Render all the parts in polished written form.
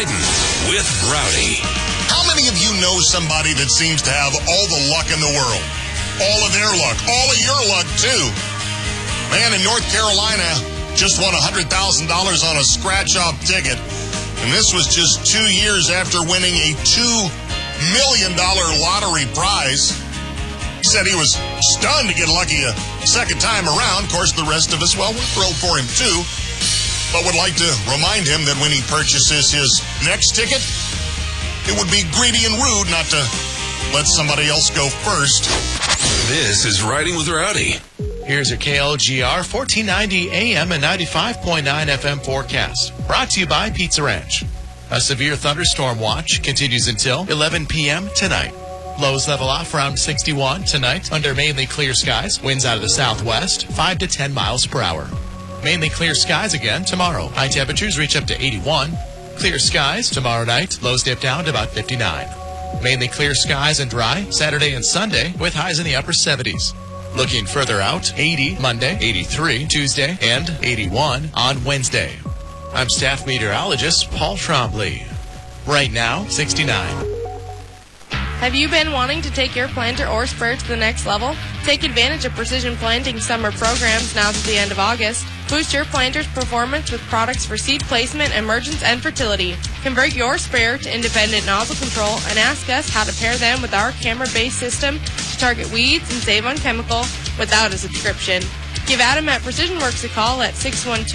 Riding with Rowdy. How many of you know somebody that seems to have all the luck in the world? All of their luck. All of your luck, too. Man in North Carolina just won $100,000 on a scratch-off ticket. And this was just 2 years after winning a $2 million lottery prize. He said he was stunned to get lucky a second time around. Of course, the rest of us, well, we're thrilled for him, too. But would like to remind him that when he purchases his next ticket, it would be greedy and rude not to let somebody else go first. This is Riding with Rowdy. Here's your KLGR 1490 AM and 95.9 FM forecast. Brought to you by Pizza Ranch. A severe thunderstorm watch continues until 11 p.m. tonight. Lows level off around 61 tonight under mainly clear skies. Winds out of the southwest, 5 to 10 miles per hour. Mainly clear skies again tomorrow. High temperatures reach up to 81. Clear skies tomorrow night. Lows dip down to about 59. Mainly clear skies and dry Saturday and Sunday with highs in the upper 70s. Looking further out, 80 Monday, 83 Tuesday, and 81 on Wednesday. I'm staff meteorologist Paul Trombley. Right now, 69. Have you been wanting to take your planter or sprayer to the next level? Take advantage of Precision Planting summer programs now to the end of August. Boost your planter's performance with products for seed placement, emergence, and fertility. Convert your sprayer to independent nozzle control and ask us how to pair them with our camera-based system to target weeds and save on chemical without a subscription. Give Adam at Precision Works a call at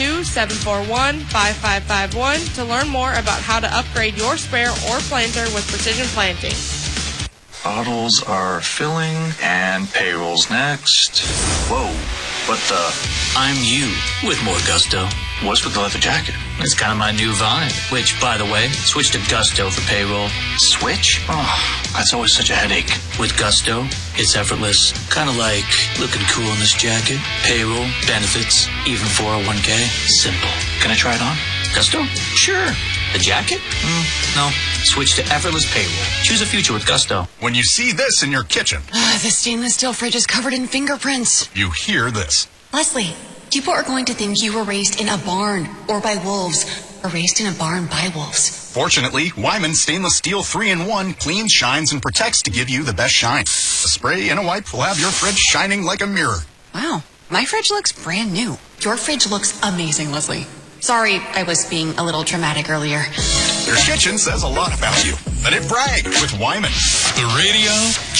612-741-5551 to learn more about how to upgrade your sprayer or planter with Precision Planting. Bottles are filling, and payroll's next. Whoa, what the? I'm you with more gusto. What's with the leather jacket? It's kind of my new vibe. Which, by the way, switch to Gusto for payroll. Switch? Oh, that's always such a headache. With Gusto, it's effortless. Kind of like looking cool in this jacket. Payroll, benefits, even 401k. Simple. Can I try it on? Gusto? Sure. The jacket? No. Switch to effortless payroll. Choose a future with Gusto. When you see this in your kitchen, The stainless steel fridge is covered in fingerprints. you hear this. Leslie, people are going to think you were raised in a barn or by wolves, or raised in a barn by wolves. Fortunately, Wyman Stainless Steel 3-in-1 cleans, shines, and protects to give you the best shine. A spray and a wipe will have your fridge shining like a mirror. Wow, my fridge looks brand new. Your fridge looks amazing, Leslie. Sorry, I was being a little dramatic earlier. Your kitchen says a lot about you. Let it brag with Wyman. The radio